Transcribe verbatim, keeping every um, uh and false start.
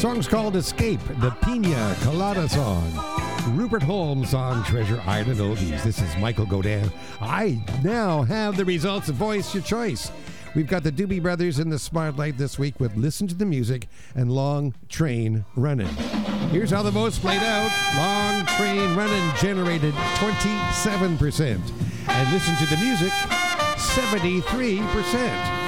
Song's called Escape, the Pina Colada song. Rupert Holmes on Treasure Island Oldies. This is Michael Godin. I now have the results of Voice Your Choice. We've got the Doobie Brothers in the spotlight this week with Listen to the Music and Long Train Runnin'. Here's how the votes played out. Long Train Runnin' generated twenty-seven percent. And Listen to the Music, seventy-three percent.